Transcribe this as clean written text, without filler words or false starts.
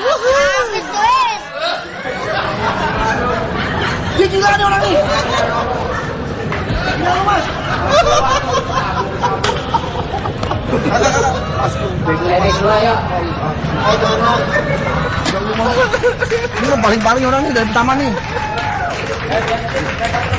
Ambil duit. Dia juga ada orang nih. Ya mas. Ini dua ya. Ini paling-paling orang nih dari pertama nih.